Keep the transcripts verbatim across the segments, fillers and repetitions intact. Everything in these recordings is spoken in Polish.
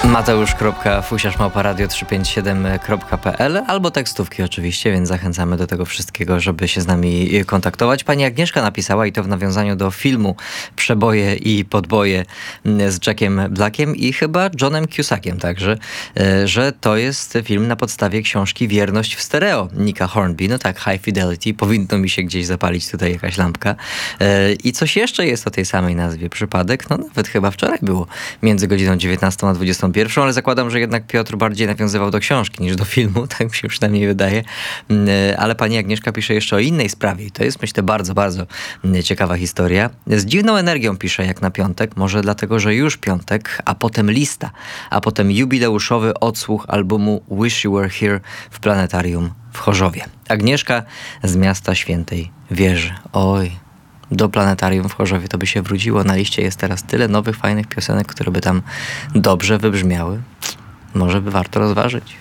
Mateusz.fusiarz@radio trzysta pięćdziesiąt siedem kropka pe el albo tekstówki oczywiście, więc zachęcamy do tego wszystkiego, żeby się z nami kontaktować. Pani Agnieszka napisała, i to w nawiązaniu do filmu Przeboje i podboje z Jackiem Blackiem i chyba Johnem Cusackiem także, że to jest film na podstawie książki Wierność w stereo Nicka Hornby. No tak, High Fidelity. Powinno mi się gdzieś zapalić tutaj jakaś lampka. I coś jeszcze jest o tej samej nazwie. Przypadek? No nawet chyba wczoraj było między godziną dziewiętnastą a dwudziestą pierwszą, ale zakładam, że jednak Piotr bardziej nawiązywał do książki niż do filmu, tak mi się przynajmniej wydaje. Ale pani Agnieszka pisze jeszcze o innej sprawie i to jest, myślę, bardzo, bardzo ciekawa historia. Z dziwną energią pisze jak na piątek, może dlatego, że już piątek, a potem lista, a potem jubileuszowy odsłuch albumu Wish You Were Here w Planetarium w Chorzowie. Agnieszka z miasta Świętej Wieży. Oj, do Planetarium w Chorzowie to by się wróciło. Na liście jest teraz tyle nowych, fajnych piosenek, które by tam dobrze wybrzmiały. Może by warto rozważyć.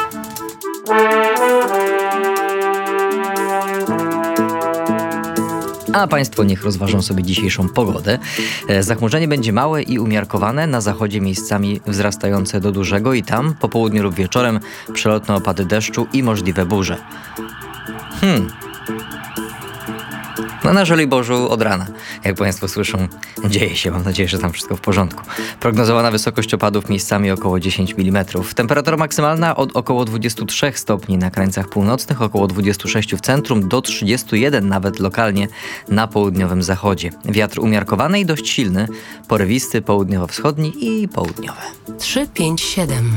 A państwo niech rozważą sobie dzisiejszą pogodę. Zachmurzenie będzie małe i umiarkowane, na zachodzie miejscami wzrastające do dużego i tam po południu lub wieczorem przelotne opady deszczu i możliwe burze. Hmm... No na Żoliborzu od rana, jak państwo słyszą, dzieje się. Mam nadzieję, że tam wszystko w porządku. Prognozowana wysokość opadów miejscami około dziesięć milimetrów. Temperatura maksymalna od około dwudziestu trzech stopni na krańcach północnych, około dwudziestu sześciu w centrum, do trzydziestu jeden nawet lokalnie na południowym zachodzie. Wiatr umiarkowany i dość silny, porywisty, południowo-wschodni i południowy. trzysta pięćdziesiąt siedem